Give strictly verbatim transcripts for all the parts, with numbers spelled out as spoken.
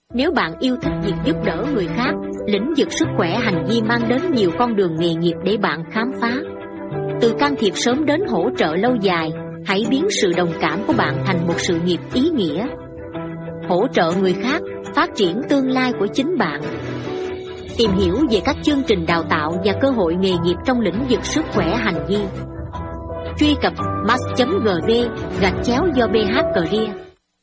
Nếu bạn yêu thích việc giúp đỡ người khác, lĩnh vực sức khỏe hành vi mang đến nhiều con đường nghề nghiệp để bạn khám phá. Từ can thiệp sớm đến hỗ trợ lâu dài, hãy biến sự đồng cảm của bạn thành một sự nghiệp ý nghĩa. Hỗ trợ người khác, phát triển tương lai của chính bạn. Tìm hiểu về các chương trình đào tạo và cơ hội nghề nghiệp trong lĩnh vực sức khỏe hành vi. Truy cập mass chấm gv gạch chéo do bê hát Career.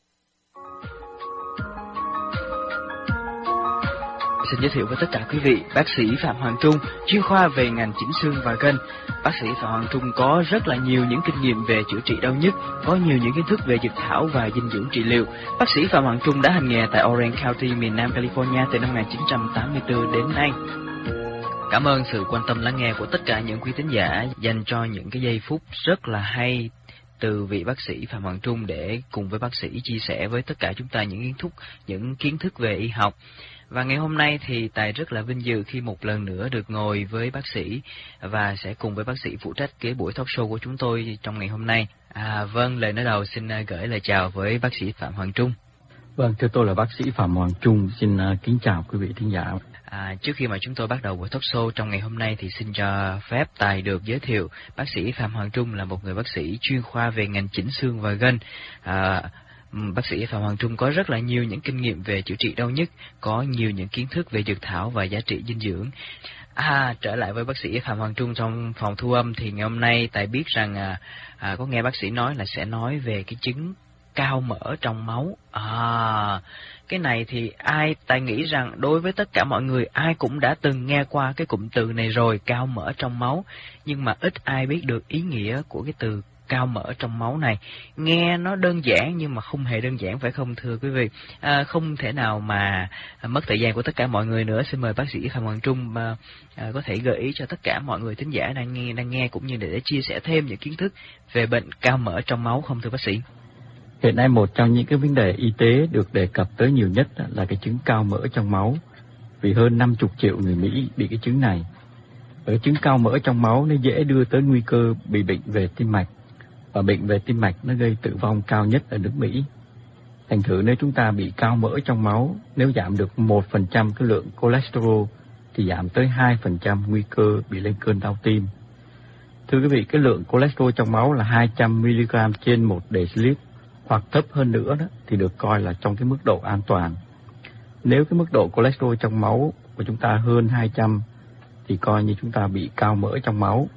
Xin giới thiệu với tất cả quý vị, bác sĩ Phạm Hoàng Trung, chuyên khoa về ngành chỉnh xương và gân. Bác sĩ Phạm Hoàng Trung có rất là nhiều những kinh nghiệm về chữa trị đau nhức, có nhiều những kiến thức về dược thảo và dinh dưỡng trị liệu. Bác sĩ Phạm Hoàng Trung đã hành nghề tại Orange County, miền Nam California từ năm một nghìn chín trăm tám mươi tư đến nay. Cảm ơn sự quan tâm lắng nghe của tất cả những quý thính giả dành cho những cái giây phút rất là hay từ vị bác sĩ Phạm Hoàng Trung để cùng với bác sĩ chia sẻ với tất cả chúng ta những kiến thức, những kiến thức về y học. Và ngày hôm nay thì Tài rất là vinh dự khi một lần nữa được ngồi với bác sĩ và sẽ cùng với bác sĩ phụ trách cái buổi talk show của chúng tôi trong ngày hôm nay. À, vâng, lời nói đầu xin gửi lời chào với bác sĩ Phạm Hoàng Trung. Vâng, thưa tôi là bác sĩ Phạm Hoàng Trung, xin kính chào quý vị thính giả. À, trước khi mà chúng tôi bắt đầu buổi talk show trong ngày hôm nay thì xin cho phép Tài được giới thiệu bác sĩ Phạm Hoàng Trung là một người bác sĩ chuyên khoa về ngành chỉnh xương và gân. À, Bác sĩ Phạm Hoàng Trung có rất là nhiều những kinh nghiệm về chữa trị đau nhức, có nhiều những kiến thức về dược thảo và giá trị dinh dưỡng. À, trở lại với bác sĩ Phạm Hoàng Trung trong phòng thu âm thì ngày hôm nay Tài biết rằng à, à, có nghe bác sĩ nói là sẽ nói về cái chứng cao mỡ trong máu. À, cái này thì ai Tài nghĩ rằng đối với tất cả mọi người ai cũng đã từng nghe qua cái cụm từ này rồi, cao mỡ trong máu, nhưng mà ít ai biết được ý nghĩa của cái từ cao mỡ trong máu này. Nghe nó đơn giản nhưng mà không hề đơn giản, phải không thưa quý vị? À, không thể nào mà mất thời gian của tất cả mọi người nữa. Xin mời bác sĩ Phạm Hoàng Trung à, à, có thể gợi ý cho tất cả mọi người thính giả đang nghe đang nghe cũng như để, để chia sẻ thêm những kiến thức về bệnh cao mỡ trong máu không thưa bác sĩ? Hiện nay một trong những cái vấn đề y tế được đề cập tới nhiều nhất là cái chứng cao mỡ trong máu, vì hơn năm mươi triệu người Mỹ bị cái chứng này. Ở chứng cao mỡ trong máu nó dễ đưa tới nguy cơ bị bệnh về tim mạch, và bệnh về tim mạch nó gây tử vong cao nhất ở nước Mỹ. Thành thử nếu chúng ta bị cao mỡ trong máu, nếu giảm được một phần trăm cái lượng cholesterol thì giảm tới hai phần trăm nguy cơ bị lên cơn đau tim. Thưa quý vị, cái lượng cholesterol trong máu là hai trăm mi-li-gam trên một deciliter hoặc thấp hơn nữa đó thì được coi là trong cái mức độ an toàn. Nếu cái mức độ cholesterol trong máu của chúng ta hơn hai trăm thì coi như chúng ta bị cao mỡ trong máu.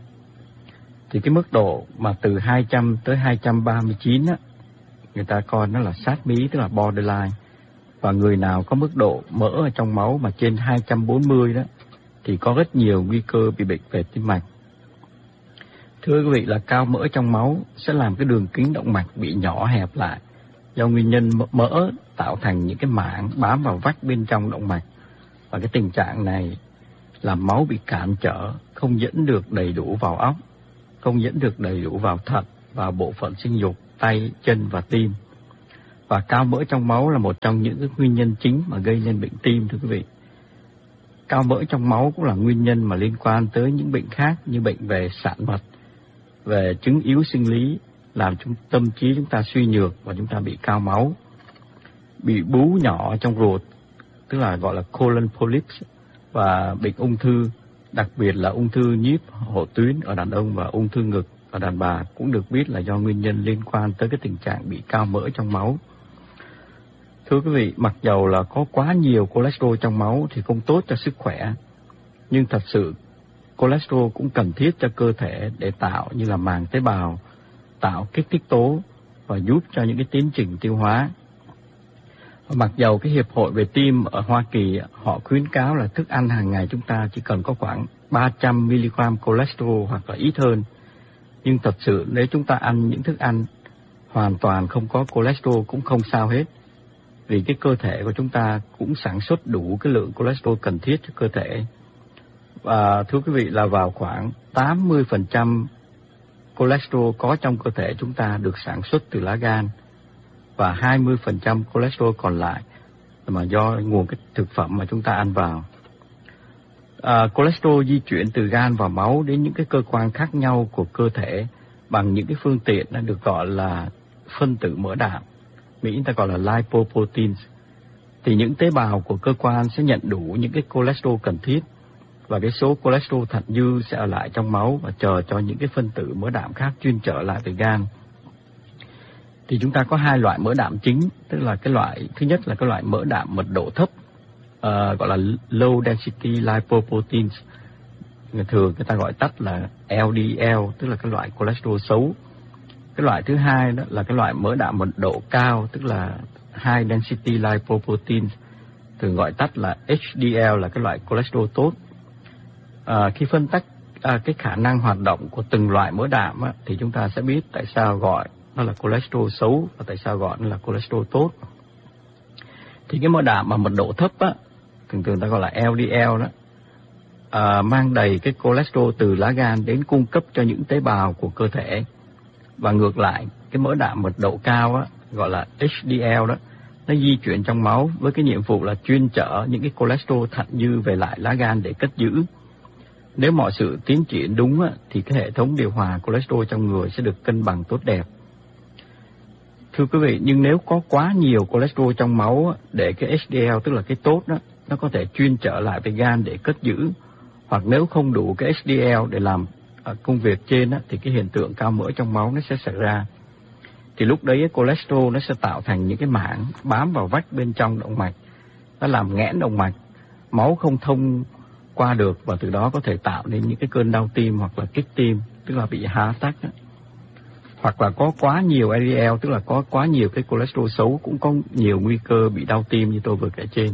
Thì cái mức độ mà từ hai trăm tới hai trăm ba mươi chín á, người ta coi nó là sát mí, tức là borderline. Và người nào có mức độ mỡ ở trong máu mà trên hai trăm bốn mươi đó thì có rất nhiều nguy cơ bị bệnh về tim mạch. Thưa quý vị, là cao mỡ trong máu sẽ làm cái đường kính động mạch bị nhỏ hẹp lại do nguyên nhân mỡ tạo thành những cái mảng bám vào vách bên trong động mạch. Và cái tình trạng này làm máu bị cản trở, không dẫn được đầy đủ vào óc, không dẫn được đầy đủ vào thận và bộ phận sinh dục, tay, chân và tim. Và cao mỡ trong máu là một trong những cái nguyên nhân chính mà gây nên bệnh tim, thưa quý vị. Cao mỡ trong máu cũng là nguyên nhân mà liên quan tới những bệnh khác như bệnh về sản vật, về chứng yếu sinh lý, làm chúng tâm trí chúng ta suy nhược và chúng ta bị cao máu. Bị bú nhỏ trong ruột, tức là gọi là colon polyps, và bệnh ung thư, đặc biệt là ung thư nhíp hổ tuyến ở đàn ông và ung thư ngực ở đàn bà cũng được biết là do nguyên nhân liên quan tới cái tình trạng bị cao mỡ trong máu. Thưa quý vị, mặc dầu là có quá nhiều cholesterol trong máu thì không tốt cho sức khỏe, nhưng thật sự cholesterol cũng cần thiết cho cơ thể để tạo như là màng tế bào, tạo kích thích tố và giúp cho những cái tiến trình tiêu hóa. Mặc dầu cái Hiệp hội về tim ở Hoa Kỳ họ khuyến cáo là thức ăn hàng ngày chúng ta chỉ cần có khoảng ba trăm mi-li-gam cholesterol hoặc là ít hơn, nhưng thật sự nếu chúng ta ăn những thức ăn hoàn toàn không có cholesterol cũng không sao hết, vì cái cơ thể của chúng ta cũng sản xuất đủ cái lượng cholesterol cần thiết cho cơ thể. Và thưa quý vị, là vào khoảng tám mươi phần trăm cholesterol có trong cơ thể chúng ta được sản xuất từ lá gan, và hai mươi phần trăm cholesterol còn lại mà do nguồn cái thực phẩm mà chúng ta ăn vào. À, cholesterol di chuyển từ gan vào máu đến những cái cơ quan khác nhau của cơ thể bằng những cái phương tiện đã được gọi là phân tử mỡ đạm, Mỹ người ta gọi là lipoproteins. thì những tế bào của cơ quan sẽ nhận đủ những cái cholesterol cần thiết, và cái số cholesterol thận dư sẽ ở lại trong máu và chờ cho những cái phân tử mỡ đạm khác chuyên trở lại từ gan. Thì chúng ta có hai loại mỡ đạm chính, tức là cái loại thứ nhất là cái loại mỡ đạm mật độ thấp, uh, gọi là low density lipoproteins, người thường người ta gọi tắt là L D L, tức là cái loại cholesterol xấu. Cái loại thứ hai đó là cái loại mỡ đạm mật độ cao, tức là high density lipoproteins, thường gọi tắt là H D L, là cái loại cholesterol tốt. À, khi phân tách à, cái khả năng hoạt động của từng loại mỡ đạm á, thì chúng ta sẽ biết tại sao gọi nó là cholesterol xấu và tại sao gọi nó là cholesterol tốt. Thì cái mỡ đạm mà mật độ thấp á, thường thường ta gọi là L D L đó, à, mang đầy cái cholesterol từ lá gan đến cung cấp cho những tế bào của cơ thể. Và ngược lại, cái mỡ đạm mật độ cao á, gọi là H D L đó, nó di chuyển trong máu với cái nhiệm vụ là chuyên chở những cái cholesterol thận dư về lại lá gan để cất giữ. Nếu mọi sự tiến triển đúng á, thì cái hệ thống điều hòa cholesterol trong người sẽ được cân bằng tốt đẹp. Thưa quý vị, nhưng nếu có quá nhiều cholesterol trong máu á, để cái H D L, tức là cái tốt đó, nó có thể chuyên trở lại về gan để cất giữ, hoặc nếu không đủ cái H D L để làm công việc trên á, thì cái hiện tượng cao mỡ trong máu nó sẽ xảy ra. Thì lúc đấy cholesterol nó sẽ tạo thành những cái mảng bám vào vách bên trong động mạch, nó làm nghẽn động mạch, máu không thông qua được, và từ đó có thể tạo nên những cái cơn đau tim hoặc là kích tim, tức là bị heart attack. Hoặc là có quá nhiều L D L, tức là có quá nhiều cái cholesterol xấu, cũng có nhiều nguy cơ bị đau tim như tôi vừa kể trên.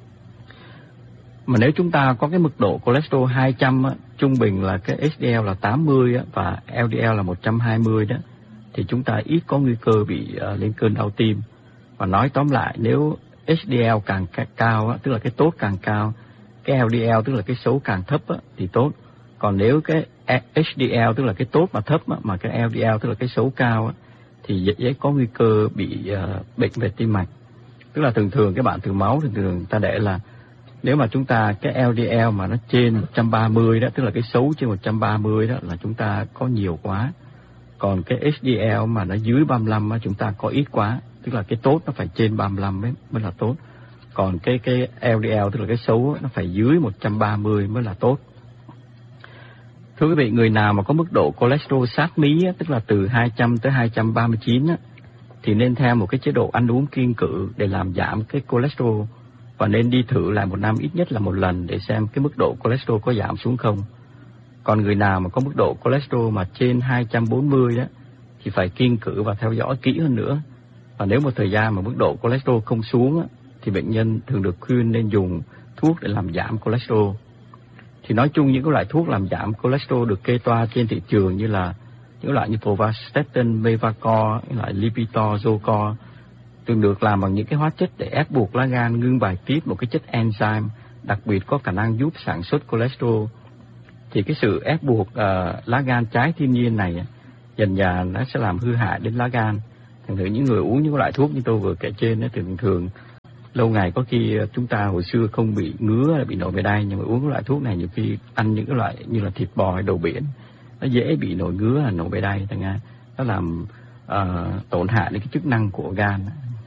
Mà nếu chúng ta có cái mức độ cholesterol hai trăm á, trung bình là cái H D L là tám mươi á, và L D L là một trăm hai mươi đó, thì chúng ta ít có nguy cơ bị uh, lên cơn đau tim. Và nói tóm lại, nếu H D L càng cao á, tức là cái tốt càng cao, cái L D L tức là cái xấu càng thấp á, thì tốt. Còn nếu cái H D L tức là cái tốt mà thấp á, mà cái L D L tức là cái xấu cao á, thì dễ, dễ có nguy cơ bị uh, bệnh về tim mạch. Tức là thường thường cái bạn thử máu thường thường ta để là nếu mà chúng ta cái L D L mà nó trên một trăm ba mươi đó, tức là cái xấu trên một trăm ba mươi đó, là chúng ta có nhiều quá. Còn cái H D L mà nó dưới ba mươi lăm á, chúng ta có ít quá, tức là cái tốt nó phải trên ba mươi lăm mới, mới là tốt. Còn cái cái L D L tức là cái xấu nó phải dưới một trăm ba mươi mới là tốt. Thưa quý vị, người nào mà có mức độ cholesterol sát mí á, tức là từ hai trăm tới hai trăm ba mươi chín á, thì nên theo một cái chế độ ăn uống kiêng cữ để làm giảm cái cholesterol, và nên đi thử lại một năm ít nhất là một lần để xem cái mức độ cholesterol có giảm xuống không. Còn người nào mà có mức độ cholesterol mà trên hai trăm bốn mươi đó, thì phải kiêng cữ và theo dõi kỹ hơn nữa. Và nếu một thời gian mà mức độ cholesterol không xuống á, thì bệnh nhân thường được khuyên nên dùng thuốc để làm giảm cholesterol. Thì nói chung những cái loại thuốc làm giảm cholesterol được kê toa trên thị trường như là những loại như Pravastatin, Mevacor, loại Lipitor, Zocor, thường được làm bằng những cái hóa chất để ép buộc lá gan ngưng bài tiết một cái chất enzyme đặc biệt có khả năng giúp sản xuất cholesterol. Thì cái sự ép buộc uh, lá gan trái thiên nhiên này dần dà nó sẽ làm hư hại đến lá gan. Thành thử những người uống những loại thuốc như tôi vừa kể trên, nó thường thường lâu ngày có khi chúng ta hồi xưa không bị ngứa hay bị nổi mề đay, nhưng mà uống cái loại thuốc này nhiều khi ăn những cái loại như là thịt bò hay đồ biển, nó dễ bị nổi ngứa hay nổi mề đay, thành ra nó làm uh, tổn hại đến cái chức năng của gan.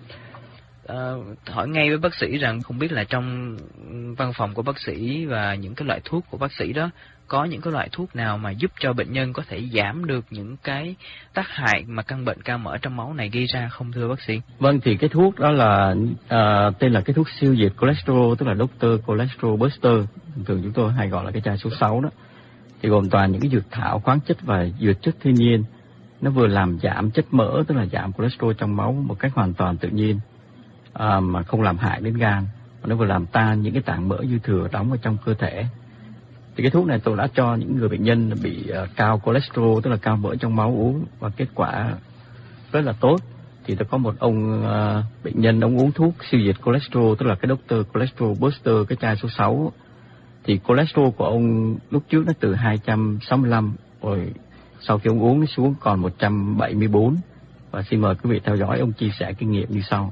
Uh, hỏi ngay với bác sĩ rằng không biết là trong văn phòng của bác sĩ và những cái loại thuốc của bác sĩ đó có những cái loại thuốc nào mà giúp cho bệnh nhân có thể giảm được những cái tác hại mà căn bệnh cao mỡ trong máu này gây ra không thưa bác sĩ? Vâng, thì cái thuốc đó là uh, tên là cái thuốc siêu diệt cholesterol, tức là Doctor Cholesterol Buster, thường chúng tôi hay gọi là cái chai số sáu đó. Thì gồm toàn những cái dược thảo, khoáng chất và dược chất thiên nhiên. Nó vừa làm giảm chất mỡ, tức là giảm cholesterol trong máu một cách hoàn toàn tự nhiên, À, mà không làm hại đến gan, và nó vừa làm tan những cái tảng mỡ dư thừa đóng ở trong cơ thể. Thì cái thuốc này tôi đã cho những người bệnh nhân bị uh, cao cholesterol, tức là cao mỡ trong máu uống, và kết quả rất là tốt. Thì tôi có một ông uh, bệnh nhân, ông uống thuốc siêu diệt cholesterol, tức là cái Doctor Cholesterol Buster, cái chai số sáu. Thì cholesterol của ông lúc trước nó từ hai trăm sáu mươi lăm, rồi sau khi ông uống nó xuống còn một trăm bảy mươi bốn. Và xin mời quý vị theo dõi ông chia sẻ kinh nghiệm như sau.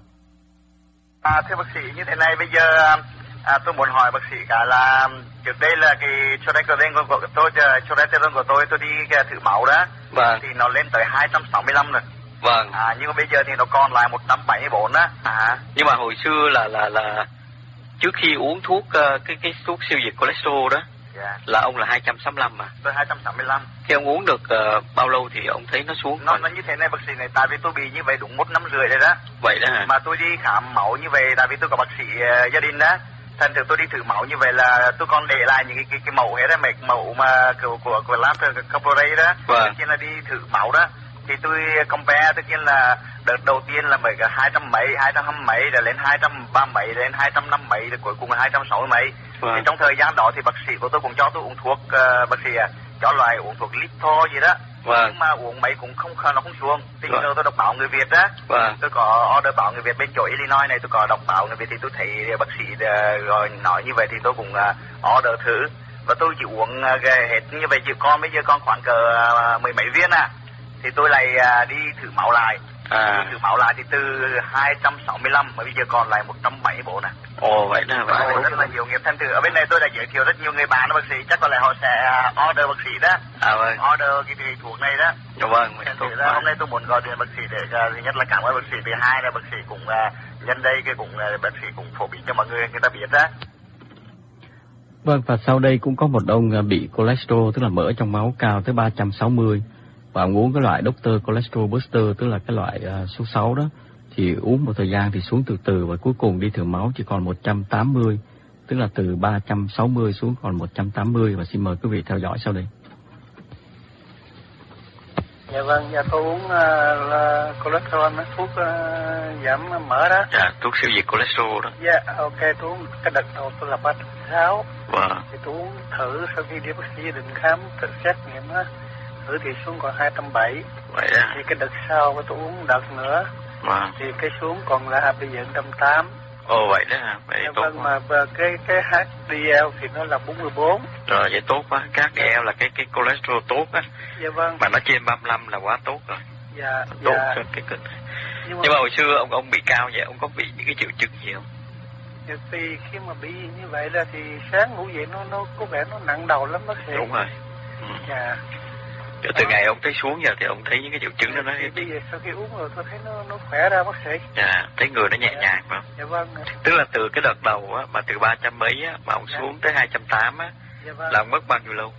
À, thưa bác sĩ, như thế này bây giờ à, tôi muốn hỏi bác sĩ cả là trước đây là cái cholesterol của tôi, cholesterol của tôi tôi đi thử máu đó, vâng. thì nó lên tới hai trăm sáu mươi lăm rồi. Vâng. À, nhưng mà bây giờ thì nó còn lại một trăm bảy mươi bốn á. À. Nhưng mà hồi xưa là là là trước khi uống thuốc uh, cái cái thuốc siêu diệt cholesterol đó, yeah. là ông là hai trăm sáu mươi lăm mà. Tôi hai trăm sáu mươi lăm. Khi ông uống được uh, bao lâu thì ông thấy nó xuống? Nó, nó như thế này bác sĩ này, tại vì tôi bị như vậy đúng một năm rưỡi rồi đó. Vậy đó hả? Mà tôi đi khám máu như vậy, tại vì tôi có bác sĩ uh, gia đình đó. Thành thử tôi đi thử máu như vậy là tôi còn để lại những cái cái, cái mẫu hết đó, mấy mẫu mà của của của lab Corporate đó. Vâng. Tất là đi thử máu đó. Thì tôi compare, tất nhiên là đợt đầu tiên là mấy cái hai trăm mấy, hai trăm hai mươi mấy, rồi lên hai trăm ba mươi mấy, lên hai trăm năm mấy, rồi cuối cùng là hai trăm sáu mươi mấy. Vâng. Thì trong thời gian đó thì bác sĩ của tôi cũng cho tôi uống thuốc, uh, bác sĩ à, cho loại uống thuốc litho gì đó. Vâng. Nhưng mà uống mấy cũng không nó không xuống. Thì vâng. tôi đọc báo Người Việt đó. Vâng. Tôi có order báo Người Việt bên chỗ Illinois này, tôi có đọc báo Người Việt thì tôi thấy bác sĩ uh, rồi nói như vậy thì tôi cũng uh, order thử. Và tôi chỉ uống uh, hết như vậy, chỉ con bây giờ con khoảng cỡ uh, mười mấy viên à. Thì tôi lại uh, đi thử máu lại. À. Thử máu lại thì từ hai trăm sáu mươi lăm mà bây giờ còn lại một trăm bảy mươi bốn à. Ồ vậy đó. Ồ, rất là nhiều nghiệp. Thành thử ở bên này tôi đã giới thiệu rất nhiều người bạn đó bác sĩ, chắc có lẽ họ sẽ order bác sĩ đó. À vâng. Order cái, cái thuốc này đó. Dạ vâng. Thành thử ra hôm nay tôi muốn gọi điện bác sĩ để uh, thứ nhất là cảm ơn bác sĩ, thứ hai là bác sĩ cũng uh, nhân đây cái cũng uh, bác sĩ cũng phổ biến cho mọi người người ta biết đó. Vâng, và sau đây cũng có một ông bị cholesterol, tức là mỡ trong máu cao tới ba trăm sáu mươi, và ông uống cái loại Doctor Cholesterol Booster, tức là cái loại uh, số sáu đó, thì uống một thời gian thì xuống từ từ và cuối cùng đi thử máu chỉ còn một trăm tám mươi, tức là từ ba trăm sáu mươi xuống còn một trăm tám mươi. Và xin mời quý vị theo dõi sau đây. Dạ vâng, dạ tôi uống uh, là cholesterol, thuốc uh, giảm mỡ đó. Dạ, thuốc siêu diệt cholesterol đó. Dạ, ok, tôi uống cái đợt đầu tôi là ba trăm sáu. Vâng. Thì tôi uống thử sau khi đi bác sĩ định khám tự xét nghiệm á, thử thì xuống còn hai trăm bảy. Vậy à. Thì cái đợt sau tôi uống đợt nữa. Vâng. Thì cái xuống còn là bây giờ một trăm tám. Ồ vậy đó hả? Vậy dạ, tốt vâng, quá. mà cái cái hát đê lờ thì nó là bốn mươi bốn. Rồi vậy tốt quá. Các đê lờ là cái cái cholesterol tốt á. Dạ vâng. Mà nó trên ba mươi lăm là quá tốt rồi. Dạ. Tốt dạ. cho cái kịch. Nhưng, mà... Nhưng mà hồi xưa ông ông bị cao vậy, ông có bị những cái triệu chứng gì không? Dạ, vì khi mà bị như vậy ra thì sáng ngủ dậy nó nó có vẻ nó nặng đầu lắm bác sĩ. Đúng rồi. Ừ. Dạ. Từ, từ ngày ông thấy xuống giờ thì ông thấy những cái triệu chứng đó nó... Bây giờ sau khi uống rồi tôi thấy nó nó khỏe ra bác sĩ. Dạ, thấy người nó nhẹ dạ. nhàng phải không? Dạ vâng. Tức là từ cái đợt đầu á, mà từ ba trăm mấy á, mà ông dạ. xuống tới hai trăm tám á, dạ vâng. là ông mất bao nhiêu lâu?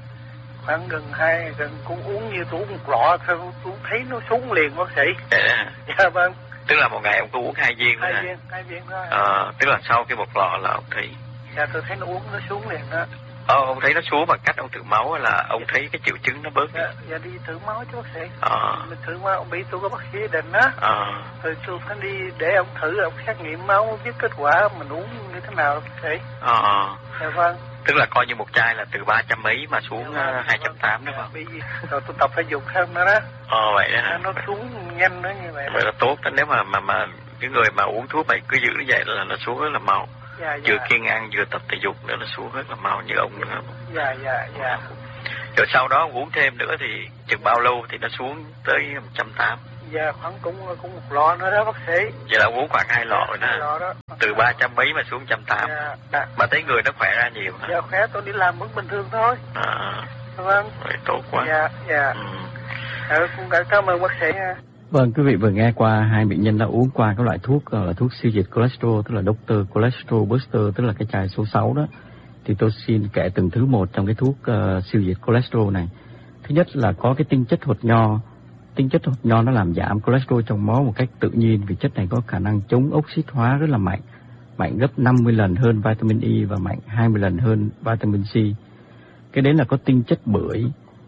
Khoảng gần hai, gần cũng uống như tôi uống một lọ thôi, tôi thấy nó xuống liền bác sĩ. Dạ. Dạ vâng. Tức là một ngày ông có uống hai viên nữa hai hả? viên, hai viên thôi. Ờ, tức là sau cái một lọ là ông thấy... Dạ tôi thấy nó uống nó xuống liền đó. Ờ, ông thấy nó xuống bằng cách ông thử máu hay là ông thấy cái triệu chứng nó bớt đi? Dạ, dạ đi thử máu chứ bác sĩ. Ờ. Mình thử máu, ông bị tôi có bác sĩ định á. Ờ. Rồi tôi phải đi để ông thử, ông xét nghiệm máu, biết kết quả mình uống như thế nào bác sĩ. Ờ. Dạ vâng. Tức là coi như một chai là từ ba trăm mấy mà xuống dạ, vâng, hai trăm tám đúng không? Dạ, rồi tôi tập thể dục thêm nữa đó. Ờ vậy đó hả? Nó xuống nhanh nữa như vậy. Vậy là tốt đó, nếu mà mà mà cái người mà uống thuốc vậy cứ giữ như vậy là nó xuống rất là mau. Dạ, vừa dạ. kiêng ăn vừa tập thể dục nữa nó xuống rất là mau như ông nữa. Dạ dạ dạ. Rồi sau đó uống thêm nữa thì chừng bao lâu thì nó xuống tới một trăm tám? Dạ khoảng cũng cũng một lọ nữa đó bác sĩ. Vậy là uống khoảng hai lọ rồi đó. Lọ đó. Từ ba trăm mấy mà xuống một trăm tám. Dạ, dạ. Mà thấy người nó khỏe ra nhiều hả? Dạ khỏe, tôi đi làm vẫn bình thường thôi. À. Vâng. Vậy tốt quá. Dạ dạ. Ừ. Ừ, cũng cảm ơn bác sĩ nha. Vâng, quý vị vừa nghe qua hai bệnh nhân đã uống qua các loại thuốc gọi là thuốc siêu diệt cholesterol, tức là Doctor Cholesterol Booster, tức là cái chai số sáu đó. Thì tôi xin kể từng thứ một trong cái thuốc uh, siêu diệt cholesterol này. Thứ nhất là có cái tinh chất hột nho. Tinh chất hột nho nó làm giảm cholesterol trong máu một cách tự nhiên, vì chất này có khả năng chống oxit hóa rất là mạnh, mạnh gấp năm mươi lần hơn vitamin E và mạnh hai mươi lần hơn vitamin C. Cái đấy là có tinh chất bưởi.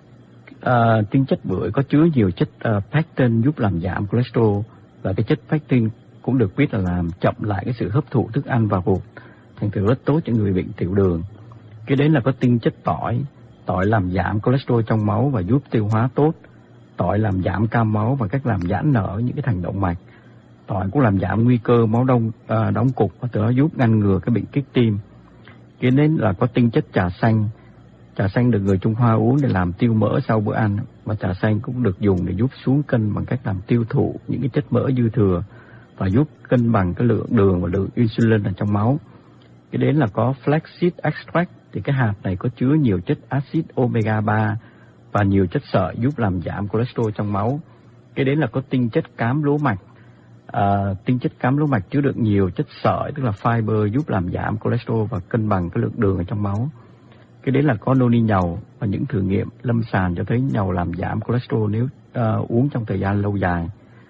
À, tinh chất bưởi có chứa nhiều chất uh, pectin giúp làm giảm cholesterol, và cái chất pectin cũng được biết là làm chậm lại cái sự hấp thụ thức ăn vào ruột, thành thử rất tốt cho người bệnh tiểu đường. Cái đấy là có tinh chất tỏi. Tỏi làm giảm cholesterol trong máu và giúp tiêu hóa tốt. Tỏi làm giảm cam máu và cách làm giãn nở những cái thành động mạch. Tỏi cũng làm giảm nguy cơ máu đông uh, đóng cục và từ đó giúp ngăn ngừa cái bệnh kích tim. Cái đấy là có tinh chất trà xanh. Trà xanh được người Trung Hoa uống để làm tiêu mỡ sau bữa ăn, và trà xanh cũng được dùng để giúp xuống cân bằng cách làm tiêu thụ những cái chất mỡ dư thừa và giúp cân bằng cái lượng đường và lượng insulin ở trong máu. Cái đến là có flaxseed extract, thì cái hạt này có chứa nhiều chất axit omega ba và nhiều chất sợi giúp làm giảm cholesterol trong máu. Cái đến là có tinh chất cám lúa mạch. À, tinh chất cám lúa mạch chứa được nhiều chất sợi, tức là fiber, giúp làm giảm cholesterol và cân bằng cái lượng đường ở trong máu. Cái đến là có noni nhàu, và những thử nghiệm lâm sàng cho thấy nhàu làm giảm cholesterol nếu uh, uống trong thời gian lâu dài.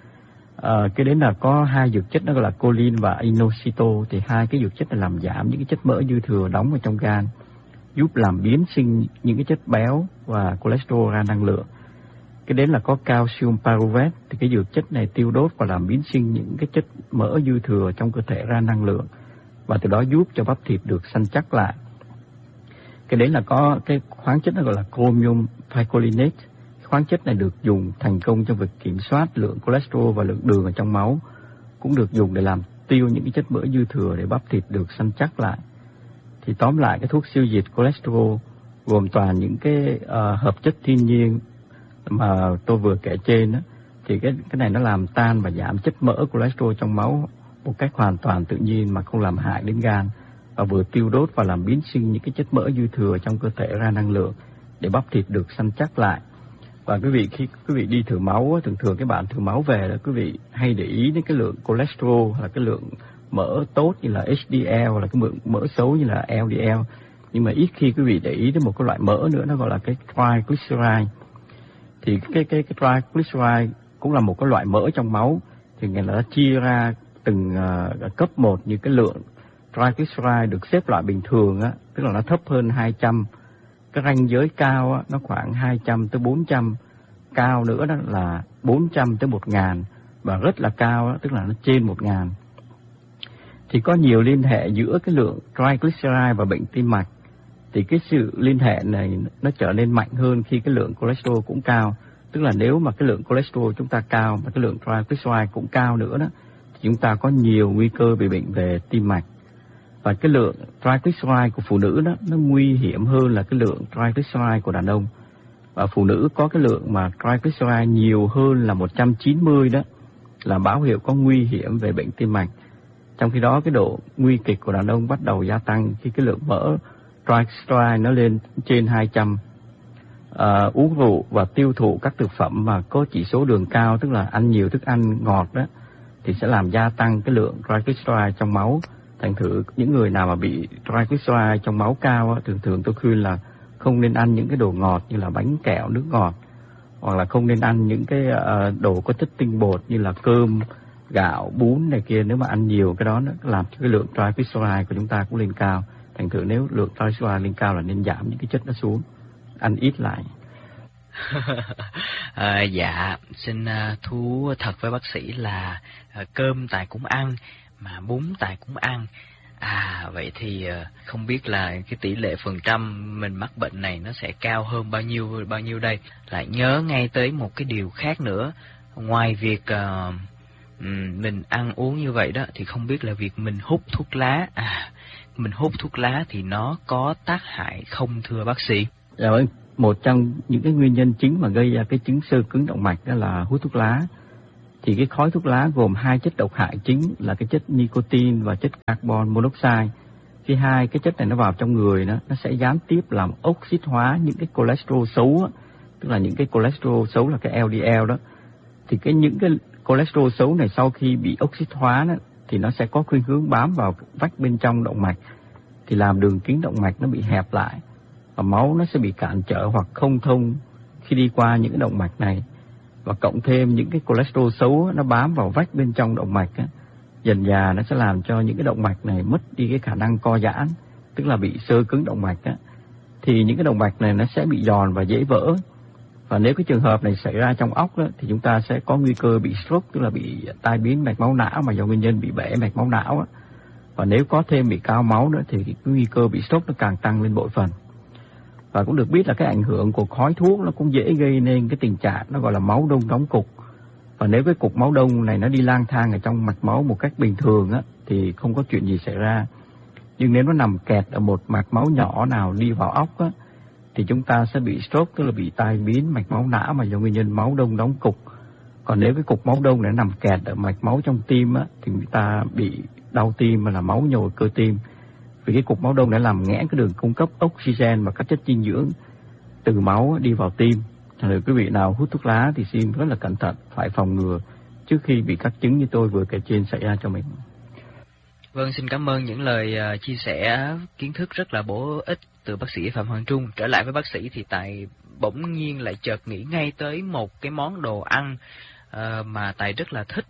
À, cái đến là có hai dược chất, nó gọi là choline và inositol. Thì hai cái dược chất này làm giảm những cái chất mỡ dư thừa đóng ở trong gan, giúp làm biến sinh những cái chất béo và cholesterol ra năng lượng. Cái đến là có calcium pyruvate, thì cái dược chất này tiêu đốt và làm biến sinh những cái chất mỡ dư thừa trong cơ thể ra năng lượng, và từ đó giúp cho bắp thịt được săn chắc lại. Cái đến là có cái khoáng chất nó gọi là chromium picolinate. Khoáng chất này được dùng thành công trong việc kiểm soát lượng cholesterol và lượng đường ở trong máu, cũng được dùng để làm tiêu những cái chất mỡ dư thừa để bắp thịt được săn chắc lại. Thì tóm lại, cái thuốc siêu diệt cholesterol gồm toàn những cái uh, hợp chất thiên nhiên mà tôi vừa kể trên đó, thì cái cái này nó làm tan và giảm chất mỡ cholesterol trong máu một cách hoàn toàn tự nhiên mà không làm hại đến gan, và vừa tiêu đốt và làm biến sinh những cái chất mỡ dư thừa trong cơ thể ra năng lượng để bắp thịt được săn chắc lại. Và quý vị, khi quý vị đi thử máu, thường thường cái bạn thử máu về là quý vị hay để ý đến cái lượng cholesterol là cái lượng mỡ tốt như là H D L, hoặc là cái lượng mỡ xấu như là L D L, nhưng mà ít khi quý vị để ý đến một cái loại mỡ nữa, nó gọi là cái triglyceride. Thì cái cái cái triglyceride cũng là một cái loại mỡ trong máu, thì người ta chia ra từng uh, cấp một, như cái lượng triglyceride được xếp loại bình thường á, tức là nó thấp hơn hai trăm. Cái ranh giới cao á, nó khoảng hai trăm tới bốn trăm, cao nữa đó là bốn trăm tới một nghìn, và rất là cao á, tức là nó trên một nghìn. Thì có nhiều liên hệ giữa cái lượng triglyceride và bệnh tim mạch. Thì cái sự liên hệ này nó trở nên mạnh hơn khi cái lượng cholesterol cũng cao. Tức là nếu mà cái lượng cholesterol chúng ta cao mà cái lượng triglyceride cũng cao nữa đó, thì chúng ta có nhiều nguy cơ bị bệnh về tim mạch. Và cái lượng triglyceride của phụ nữ đó nó nguy hiểm hơn là cái lượng triglyceride của đàn ông. Và phụ nữ có cái lượng mà triglyceride nhiều hơn là một trăm chín mươi đó là báo hiệu có nguy hiểm về bệnh tim mạch. Trong khi đó cái độ nguy kịch của đàn ông bắt đầu gia tăng khi cái lượng mỡ triglyceride nó lên trên hai trăm. À, uống rượu và tiêu thụ các thực phẩm mà có chỉ số đường cao, tức là ăn nhiều thức ăn ngọt đó, thì sẽ làm gia tăng cái lượng triglyceride trong máu. Thành thử những người nào mà bị triglyceride trong máu cao á, thường thường tôi khuyên là không nên ăn những cái đồ ngọt như là bánh kẹo, nước ngọt, hoặc là không nên ăn những cái uh, đồ có chất tinh bột như là cơm, gạo, bún này kia. Nếu mà ăn nhiều cái đó nó làm cho cái lượng triglyceride của chúng ta cũng lên cao. Thành thử nếu lượng triglyceride lên cao là nên giảm những cái chất nó xuống, ăn ít lại. à, dạ, xin uh, thú thật với bác sĩ là uh, cơm tài cũng ăn, mà bún tài cũng ăn. À, vậy thì uh, không biết là cái tỷ lệ phần trăm mình mắc bệnh này nó sẽ cao hơn bao nhiêu bao nhiêu đây. Lại nhớ ngay tới một cái điều khác nữa, ngoài việc uh, mình ăn uống như vậy đó, thì không biết là việc mình hút thuốc lá, à, mình hút thuốc lá thì nó có tác hại không thưa bác sĩ? Dạ vâng, một trong những cái nguyên nhân chính mà gây ra cái chứng xơ cứng động mạch đó là hút thuốc lá. Thì cái khói thuốc lá gồm hai chất độc hại chính là cái chất nicotine và chất carbon monoxide. Khi hai cái chất này nó vào trong người đó, nó sẽ gián tiếp làm oxit hóa những cái cholesterol xấu đó, tức là những cái cholesterol xấu là cái L D L đó. Thì cái những cái cholesterol xấu này sau khi bị oxit hóa đó, thì nó sẽ có khuynh hướng bám vào vách bên trong động mạch, thì làm đường kính động mạch nó bị hẹp lại, và máu nó sẽ bị cản trở hoặc không thông khi đi qua những cái động mạch này. Và cộng thêm những cái cholesterol xấu nó bám vào vách bên trong động mạch á, dần dà nó sẽ làm cho những cái động mạch này mất đi cái khả năng co giãn, tức là bị xơ cứng động mạch á. Thì những cái động mạch này nó sẽ bị giòn và dễ vỡ. Và nếu cái trường hợp này xảy ra trong óc đó, thì chúng ta sẽ có nguy cơ bị stroke, tức là bị tai biến mạch máu não mà do nguyên nhân bị bể mạch máu não á. Và nếu có thêm bị cao máu nữa thì cái nguy cơ bị stroke nó càng tăng lên bội phần. Và cũng được biết là cái ảnh hưởng của khói thuốc nó cũng dễ gây nên cái tình trạng nó gọi là máu đông đóng cục. Và nếu cái cục máu đông này nó đi lang thang ở trong mạch máu một cách bình thường á, thì không có chuyện gì xảy ra. Nhưng nếu nó nằm kẹt ở một mạch máu nhỏ nào đi vào óc á, thì chúng ta sẽ bị stroke, tức là bị tai biến mạch máu não mà do nguyên nhân máu đông đóng cục. Còn nếu cái cục máu đông này nằm kẹt ở mạch máu trong tim á, thì người ta bị đau tim mà là máu nhồi cơ tim. Vì cái cục máu đông đã làm nghẽn cái đường cung cấp oxygen và các chất dinh dưỡng từ máu đi vào tim. Rồi quý vị nào hút thuốc lá thì xin rất là cẩn thận, phải phòng ngừa trước khi bị các chứng như tôi vừa kể trên xảy ra cho mình. Vâng, xin cảm ơn những lời uh, chia sẻ kiến thức rất là bổ ích từ bác sĩ Phạm Hoàng Trung. Trở lại với bác sĩ thì Tài bỗng nhiên lại chợt nghĩ ngay tới một cái món đồ ăn uh, mà Tài rất là thích,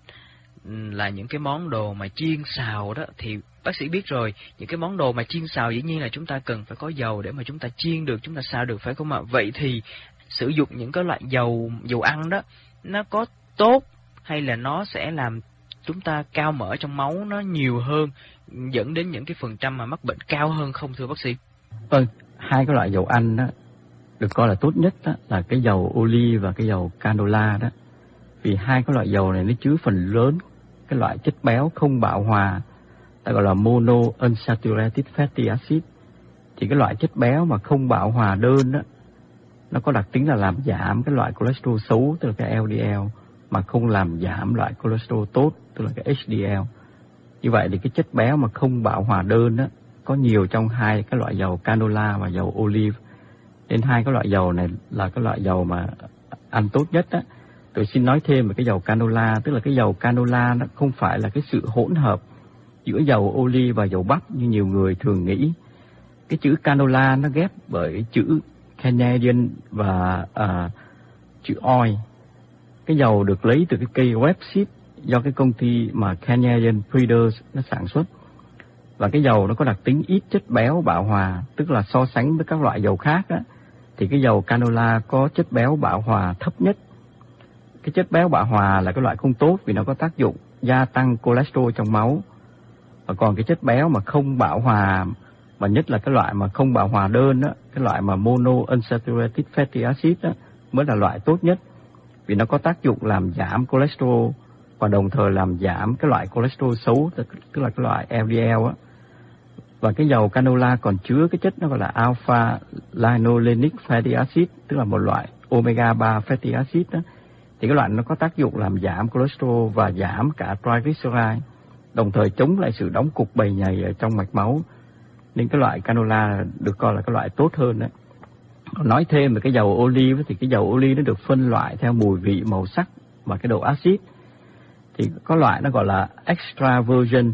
là những cái món đồ mà chiên xào đó. Thì bác sĩ biết rồi, những cái món đồ mà chiên xào dĩ nhiên là chúng ta cần phải có dầu để mà chúng ta chiên được, chúng ta xào được, phải không ạ? Vậy thì sử dụng những cái loại dầu dầu ăn đó, nó có tốt hay là nó sẽ làm chúng ta cao mỡ trong máu nó nhiều hơn, dẫn đến những cái phần trăm mà mắc bệnh cao hơn không thưa bác sĩ? Vâng, hai cái loại dầu ăn đó được coi là tốt nhất đó là cái dầu ô liu và cái dầu canola đó. Vì hai cái loại dầu này nó chứa phần lớn cái loại chất béo không bão hòa, ta gọi là mono unsaturated fatty acid. Thì cái loại chất béo mà không bão hòa đơn đó, nó có đặc tính là làm giảm cái loại cholesterol xấu, tức là cái L D L, mà không làm giảm loại cholesterol tốt, tức là cái H D L. Như vậy thì cái chất béo mà không bão hòa đơn đó có nhiều trong hai cái loại dầu canola và dầu olive. Nên hai cái loại dầu này là cái loại dầu mà ăn tốt nhất đó. Tôi xin nói thêm về cái dầu canola, tức là cái dầu canola nó không phải là cái sự hỗn hợp giữa dầu olive và dầu bắp như nhiều người thường nghĩ. Cái chữ canola nó ghép bởi chữ Canadian và uh, chữ oil. Cái dầu được lấy từ cái cây rapeseed do cái công ty mà Canadian Breeders nó sản xuất. Và cái dầu nó có đặc tính ít chất béo bão hòa, tức là so sánh với các loại dầu khác á, thì cái dầu canola có chất béo bão hòa thấp nhất. Cái chất béo bão hòa là cái loại không tốt vì nó có tác dụng gia tăng cholesterol trong máu. Và còn cái chất béo mà không bão hòa, và nhất là cái loại mà không bão hòa đơn á, cái loại mà mono unsaturated fatty acid á, mới là loại tốt nhất. Vì nó có tác dụng làm giảm cholesterol và đồng thời làm giảm cái loại cholesterol xấu, tức là cái loại L D L á. Và cái dầu canola còn chứa cái chất nó gọi là alpha linolenic fatty acid, tức là một loại omega ba fatty acid đó. Thì cái loại nó có tác dụng làm giảm cholesterol và giảm cả triglyceride, đồng thời chống lại sự đóng cục bầy nhầy ở trong mạch máu. Nên cái loại canola được coi là cái loại tốt hơn đấy. Nói thêm về cái dầu olive thì cái dầu olive nó được phân loại theo mùi vị, màu sắc và cái độ axit. Thì có loại nó gọi là extra virgin,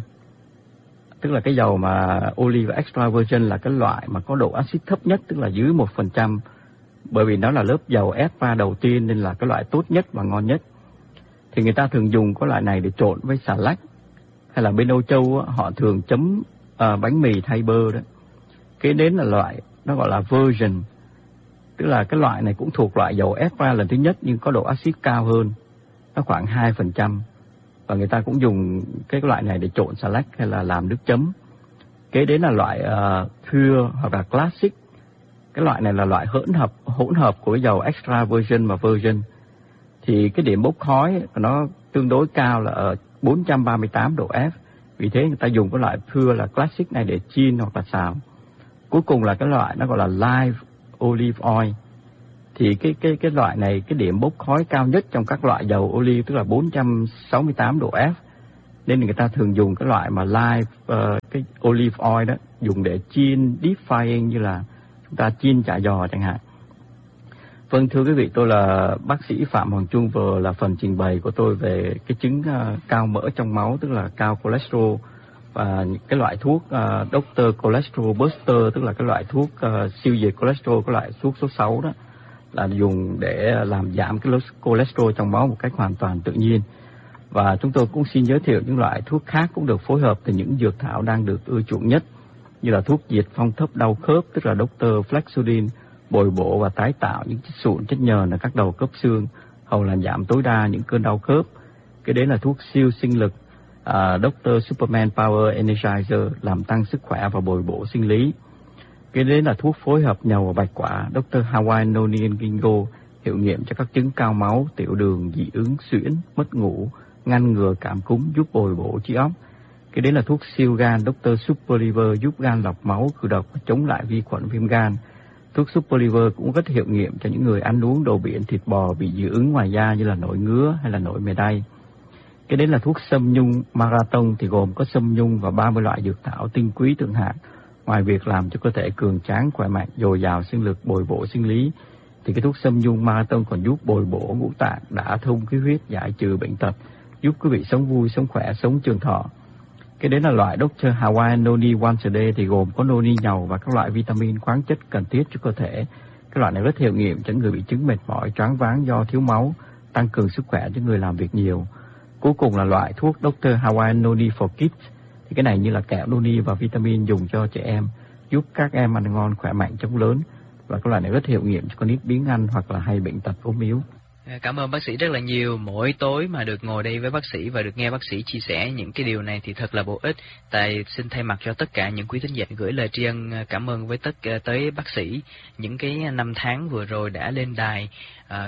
tức là cái dầu mà olive extra virgin là cái loại mà có độ axit thấp nhất, tức là dưới một phần trăm. Bởi vì nó là lớp dầu ép pha đầu tiên nên là cái loại tốt nhất và ngon nhất. Thì người ta thường dùng cái loại này để trộn với xà lách, hay là bên Âu Châu họ thường chấm uh, bánh mì thay bơ đó. Kế đến là loại nó gọi là virgin, tức là cái loại này cũng thuộc loại dầu ép pha lần thứ nhất nhưng có độ axit cao hơn, nó khoảng hai phần trăm. Và người ta cũng dùng cái loại này để trộn xà lách hay là làm nước chấm. Kế đến là loại uh, pure hoặc là classic. Cái loại này là loại hỗn hợp hỗn hợp của dầu extra virgin và virgin. Thì cái điểm bốc khói nó tương đối cao là ở bốn trăm ba mươi tám độ F. Vì thế người ta dùng cái loại pure là classic này để chiên hoặc là xào. Cuối cùng là cái loại nó gọi là live olive oil. Thì cái cái cái loại này cái điểm bốc khói cao nhất trong các loại dầu olive, tức là bốn trăm sáu mươi tám độ F. Nên người ta thường dùng cái loại mà live uh, cái olive oil đó, dùng để chiên deep frying như là chúng ta chiên chả giò chẳng hạn. Vâng, thưa quý vị, tôi là bác sĩ Phạm Hoàng Trung, vừa là phần trình bày của tôi về cái chứng uh, cao mỡ trong máu, tức là cao cholesterol, và cái loại thuốc uh, doctor Cholesterol Buster, tức là cái loại thuốc uh, siêu diệt cholesterol, cái loại thuốc số sáu đó, là dùng để làm giảm cái cholesterol trong máu một cách hoàn toàn tự nhiên. Và chúng tôi cũng xin giới thiệu những loại thuốc khác cũng được phối hợp từ những dược thảo đang được ưa chuộng nhất, như là thuốc diệt phong thấp đau khớp, tức là doctor Flexudin, bồi bổ và tái tạo những chất sụn, chất nhờn ở các đầu khớp xương, hầu làm giảm tối đa những cơn đau khớp. Cái đấy là thuốc siêu sinh lực uh, doctor Superman Power Energizer, làm tăng sức khỏe và bồi bổ sinh lý. Cái đấy là thuốc phối hợp nhầu và bạch quả doctor Hawaiian Nonian Gingo, hiệu nghiệm cho các chứng cao máu, tiểu đường, dị ứng, suyễn, mất ngủ, ngăn ngừa cảm cúm, giúp bồi bổ trí óc. Cái đấy là thuốc siêu gan doctor Super Liver, giúp gan lọc máu, khử độc và chống lại vi khuẩn viêm gan. Thuốc Super Liver cũng rất hiệu nghiệm cho những người ăn uống đồ biển, thịt bò bị dị ứng ngoài da như là nổi ngứa hay là nổi mề đay. Cái đấy là thuốc sâm nhung Marathon, thì gồm có sâm nhung và ba mươi loại dược thảo tinh quý thượng hạng. Ngoài việc làm cho cơ thể cường tráng, khỏe mạnh, dồi dào sinh lực, bồi bổ sinh lý, thì thì cái thuốc Sâm Nhung Marathon còn giúp bồi bổ ngũ tạng, đã thông khí huyết, giải trừ bệnh tật, giúp quý vị sống vui, sống khỏe, sống trường thọ. Cái đến là loại doctor Hawaiian Noni Once a Day thì gồm có noni nhàu và các loại vitamin, khoáng chất cần thiết cho cơ thể. Cái loại này rất hiệu nghiệm cho người bị chứng mệt mỏi, choáng váng do thiếu máu, tăng cường sức khỏe cho người làm việc nhiều. Cuối cùng là loại thuốc doctor Hawaiian Noni for Kids. Thì cái này như là kẹo noni và vitamin dùng cho trẻ em, giúp các em ăn ngon, khỏe mạnh, chống lớn. Và cái loại này rất hiệu nghiệm cho con nít biếng ăn hoặc là hay bệnh tật ốm yếu. Cảm ơn bác sĩ rất là nhiều. Mỗi tối mà được ngồi đây với bác sĩ và được nghe bác sĩ chia sẻ những cái điều này thì thật là bổ ích. Tại xin thay mặt cho tất cả những quý thính giả gửi lời tri ân cảm ơn với tất tới bác sĩ những cái năm tháng vừa rồi đã lên đài à,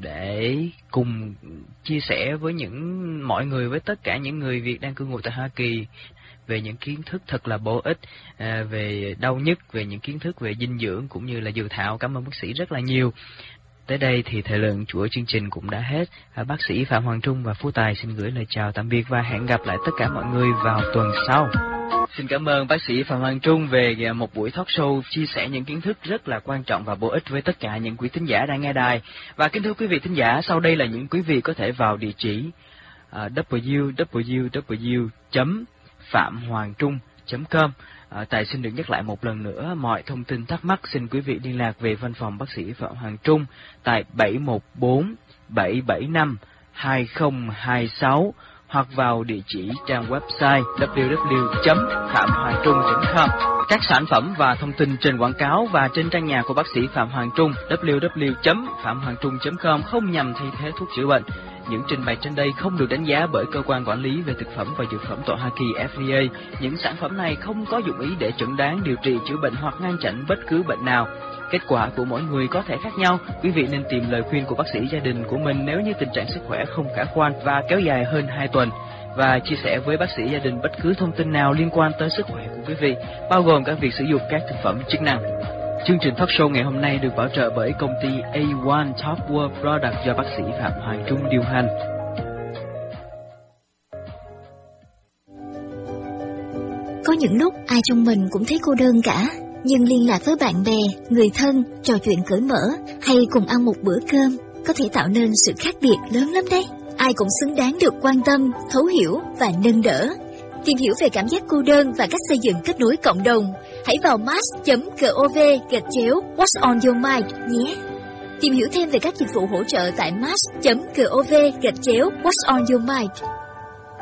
để cùng chia sẻ với những mọi người, với tất cả những người Việt đang cư ngụ tại Hoa Kỳ về những kiến thức thật là bổ ích à, về đau nhức, về những kiến thức về dinh dưỡng cũng như là dược thảo. Cảm ơn bác sĩ rất là nhiều. Tới đây thì thời lượng của chương trình cũng đã hết. À, bác sĩ Phạm Hoàng Trung và Phú Tài xin gửi lời chào tạm biệt và hẹn gặp lại tất cả mọi người vào tuần sau. Xin cảm ơn bác sĩ Phạm Hoàng Trung về một buổi talk show chia sẻ những kiến thức rất là quan trọng và bổ ích với tất cả những quý thính giả đang nghe đài. Và kính thưa quý vị thính giả, sau đây là những quý vị có thể vào địa chỉ uh, w w w chấm phạm hoàng trung chấm com. À, Tài xin được nhắc lại một lần nữa, mọi thông tin thắc mắc xin quý vị liên lạc về văn phòng bác sĩ Phạm Hoàng Trung tại bảy một bốn bảy bảy năm hai không hai sáu hoặc vào địa chỉ trang website w w w chấm phạm hoàng trung chấm com. Các sản phẩm và thông tin trên quảng cáo và trên trang nhà của bác sĩ Phạm Hoàng Trung w w w chấm phạm hoàng trung chấm com không nhằm thay thế thuốc chữa bệnh. Những trình bày trên đây không được đánh giá bởi cơ quan quản lý về thực phẩm và dược phẩm tại Hoa Kỳ F D A. Những sản phẩm này không có dụng ý để chẩn đoán, điều trị, chữa bệnh hoặc ngăn chặn bất cứ bệnh nào. Kết quả của mỗi người có thể khác nhau. Quý vị nên tìm lời khuyên của bác sĩ gia đình của mình nếu như tình trạng sức khỏe không khả quan và kéo dài hơn hai tuần. Và chia sẻ với bác sĩ gia đình bất cứ thông tin nào liên quan tới sức khỏe của quý vị, bao gồm cả việc sử dụng các thực phẩm chức năng. Chương trình talk show ngày hôm nay được bảo trợ bởi công ty A một Top World Product do bác sĩ Phạm Hoàng Trung điều hành. Có những lúc ai trong mình cũng thấy cô đơn cả, nhưng liên lạc với bạn bè, người thân, trò chuyện cởi mở hay cùng ăn một bữa cơm có thể tạo nên sự khác biệt lớn lắm đấy. Ai cũng xứng đáng được quan tâm, thấu hiểu và nâng đỡ. Tìm hiểu về cảm giác cô đơn và cách xây dựng kết nối cộng đồng, hãy vào match chấm gov gạch chéo What's on your mind nhé. Tìm hiểu thêm về các dịch vụ hỗ trợ tại match chấm gov gạch chéo What's on your mind.